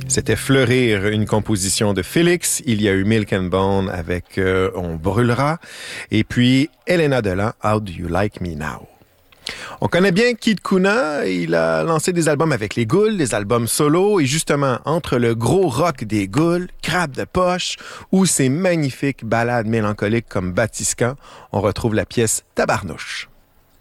C'était Fleurir, une composition de Félix. Il y a eu Milk and Bone avec On brûlera. Et puis Elena Delan, How Do You Like Me Now? On connaît bien Kid Kuna. Il a lancé des albums avec les Goules, des albums solo. Et justement, entre le gros rock des Goules, Crabe de poche, ou ces magnifiques ballades mélancoliques comme Batiscan, on retrouve la pièce Tabarnouche.